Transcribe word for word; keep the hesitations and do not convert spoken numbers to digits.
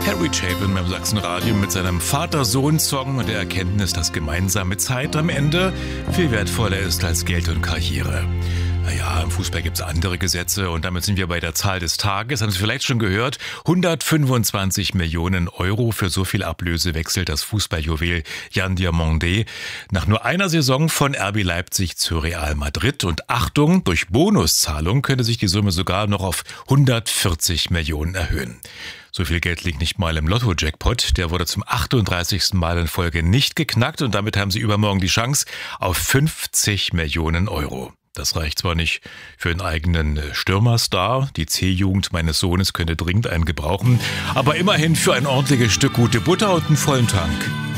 Harry Chapin beim Sachsenradio mit seinem Vater-Sohn-Song und der Erkenntnis, dass gemeinsame Zeit am Ende viel wertvoller ist als Geld und Karriere. Naja, im Fußball gibt es andere Gesetze und damit sind wir bei der Zahl des Tages. Haben Sie vielleicht schon gehört? hundertfünfundzwanzig Millionen Euro. Für so viel Ablöse wechselt das Fußballjuwel Yann Diomandé nach nur einer Saison von R B Leipzig zu Real Madrid. Und Achtung, durch Bonuszahlung könnte sich die Summe sogar noch auf hundertvierzig Millionen erhöhen. So viel Geld liegt nicht mal im Lotto-Jackpot. Der wurde zum achtunddreißigsten Mal in Folge nicht geknackt und damit haben Sie übermorgen die Chance auf fünfzig Millionen Euro. Das reicht zwar nicht für einen eigenen Stürmerstar, die C-Jugend meines Sohnes könnte dringend einen gebrauchen, aber immerhin für ein ordentliches Stück gute Butter und einen vollen Tank.